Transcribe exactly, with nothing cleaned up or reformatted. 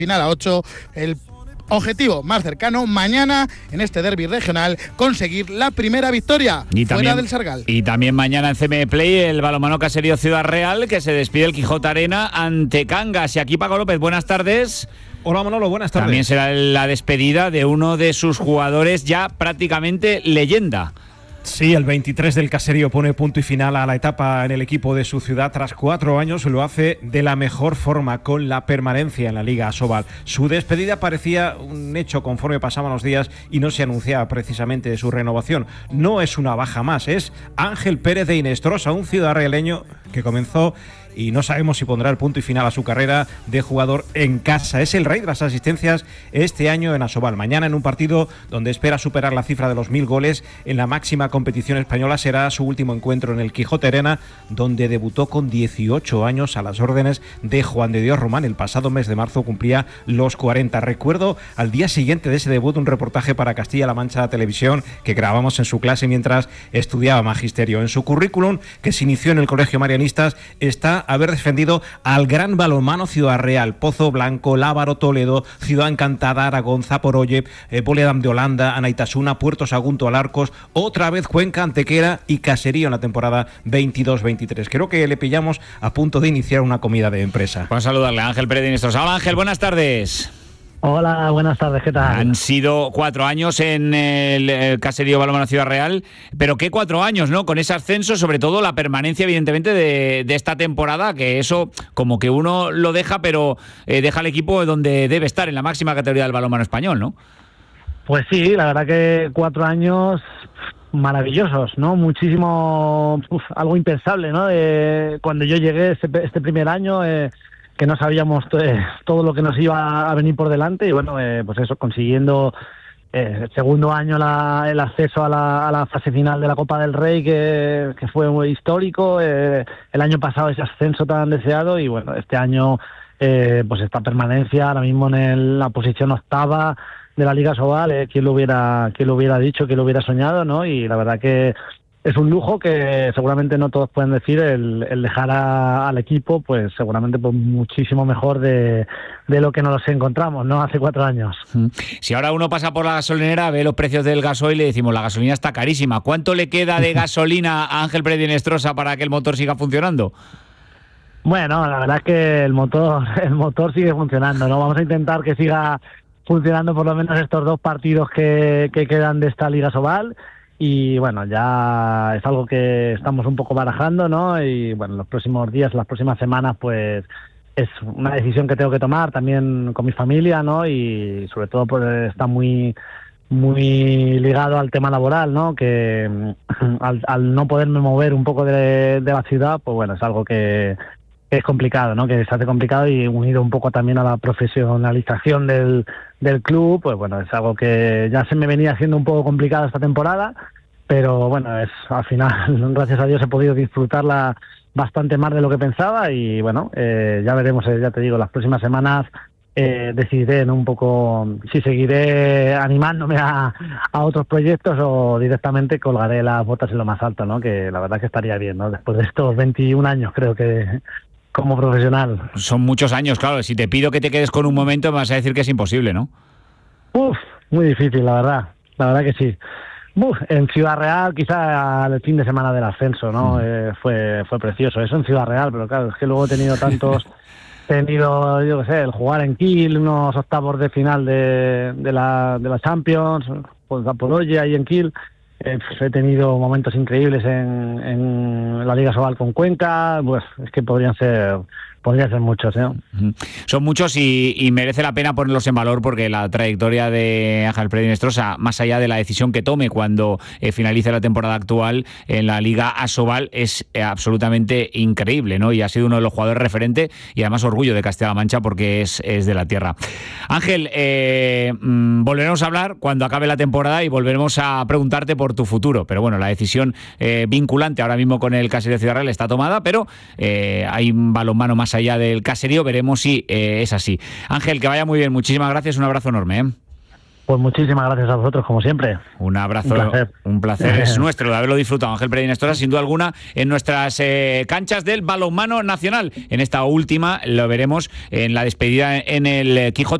final a ocho, el objetivo más cercano mañana en este derbi regional, conseguir la primera victoria y fuera también, del Sargal. Y también mañana en C M Play el balonmano Caserío Ciudad Real, que se despide el Quijote Arena ante Cangas. Y aquí Paco López, buenas tardes. Hola Manolo, buenas tardes. También será la despedida de uno de sus jugadores ya prácticamente leyenda. Sí, el veintitrés del Caserío pone punto y final a la etapa en el equipo de su ciudad. Tras cuatro años lo hace de la mejor forma, con la permanencia en la Liga Asobal. Su despedida parecía un hecho conforme pasaban los días y no se anunciaba precisamente su renovación. No es una baja más, es Ángel Pérez de Hinestrosa, un ciudadrealeño que comenzó y no sabemos si pondrá el punto y final a su carrera de jugador en casa. Es el rey de las asistencias este año en Asobal. Mañana, en un partido donde espera superar la cifra de los mil goles en la máxima competición española, será su último encuentro en el Quijote Arena, donde debutó con dieciocho años a las órdenes de Juan de Dios Román. El pasado mes de marzo cumplía los cuarenta. Recuerdo al día siguiente de ese debut un reportaje para Castilla-La Mancha Televisión que grabamos en su clase mientras estudiaba magisterio. En su currículum, que se inició en el Colegio Marianistas, está haber defendido al gran balonmano Ciudad Real, Pozo Blanco, Lábaro, Toledo, Ciudad Encantada, Aragón, Zaporolle, eh, Boledam de Holanda, Anaitasuna, Puerto Sagunto, Alarcos, otra vez Cuenca, Antequera y Caserío en la temporada veintidós veintitrés. Creo que le pillamos a punto de iniciar una comida de empresa. Vamos a saludarle a Ángel Pérez de Hinestrosa. Hola Ángel, buenas tardes. Hola, buenas tardes, ¿qué tal? Han sido cuatro años en el, el Caserío Balonmano Ciudad Real, pero qué cuatro años, ¿no? Con ese ascenso, sobre todo la permanencia, evidentemente, de, de esta temporada, que eso como que uno lo deja, pero eh, deja al equipo donde debe estar, en la máxima categoría del balonmano español, ¿no? Pues sí, la verdad que cuatro años maravillosos, ¿no? Muchísimo, uf, algo impensable, ¿no? De cuando yo llegué este, este primer año, eh, que no sabíamos eh, todo lo que nos iba a venir por delante y bueno, eh, pues eso, consiguiendo eh, el segundo año la, el acceso a la, a la fase final de la Copa del Rey, que, que fue muy histórico, eh, el año pasado ese ascenso tan deseado y bueno, este año eh, pues esta permanencia ahora mismo en el, la posición octava de la Liga Asobal, eh, quién lo hubiera, quién lo hubiera dicho, quién lo hubiera soñado, ¿no? Y la verdad que es un lujo que seguramente no todos pueden decir, el, el dejar a, al equipo, pues seguramente pues muchísimo mejor de, de lo que nos encontramos, ¿no? Hace cuatro años. Si ahora uno pasa por la gasolinera, ve los precios del gasoil y le decimos, la gasolina está carísima. ¿Cuánto le queda de gasolina a Ángel Pérez de Hinestrosa para que el motor siga funcionando? Bueno, la verdad es que el motor, el motor sigue funcionando, ¿no? Vamos a intentar que siga funcionando por lo menos estos dos partidos que, que quedan de esta Liga Asobal. Y bueno, ya es algo que estamos un poco barajando, ¿no? Y bueno, los próximos días, las próximas semanas, pues es una decisión que tengo que tomar también con mi familia, ¿no? Y sobre todo pues está muy muy ligado al tema laboral, ¿no? Que al, al no poderme mover un poco de, de la ciudad, pues bueno, es algo que es complicado, ¿no? Que se hace complicado y unido un poco también a la profesionalización del, del club, pues bueno, es algo que ya se me venía haciendo un poco complicado esta temporada, pero bueno, es al final, gracias a Dios, he podido disfrutarla bastante más de lo que pensaba y bueno, eh, ya veremos, eh, ya te digo, las próximas semanas eh, decidiré, ¿no? Un poco si seguiré animándome a, a otros proyectos o directamente colgaré las botas en lo más alto, ¿no? Que la verdad que estaría bien, ¿no? Después de estos veintiún años, creo que como profesional. Son muchos años, claro. Si te pido que te quedes con un momento, me vas a decir que es imposible, ¿no? Uf, muy difícil, la verdad. La verdad que sí. Uf, en Ciudad Real, quizá el fin de semana del ascenso, ¿no? Mm. Eh, fue fue precioso. Eso en Ciudad Real, pero claro, es que luego he tenido tantos... he tenido, yo qué sé, el jugar en Kiel, unos octavos de final de, de, la, de la Champions, pues Zaporolle ahí en Kiel. Eh, pues he tenido momentos increíbles en, en la Liga Asobal con Cuenca, pues es que podrían ser podrían ser muchos, ¿eh? Son muchos y, y merece la pena ponerlos en valor porque la trayectoria de Ángel Pérez de Hinestrosa, más allá de la decisión que tome cuando eh, finalice la temporada actual en la Liga Asobal, es eh, absolutamente increíble, ¿no? Y ha sido uno de los jugadores referentes y además orgullo de Castilla-La Mancha porque es, es de la tierra. Ángel, eh, mmm, volveremos a hablar cuando acabe la temporada y volveremos a preguntarte por tu futuro, pero bueno, la decisión eh, vinculante ahora mismo con el Caserío Ciudad Real está tomada, pero eh, hay un balonmano más allá del caserío, veremos si eh, es así. Ángel, que vaya muy bien, muchísimas gracias, un abrazo enorme, ¿eh? Pues muchísimas gracias a vosotros, como siempre. Un abrazo, un placer, un placer es nuestro de haberlo disfrutado, Ángel Pérez Inestrosa, sin duda alguna, en nuestras eh, canchas del balonmano nacional. En esta última lo veremos en la despedida en el Quijote.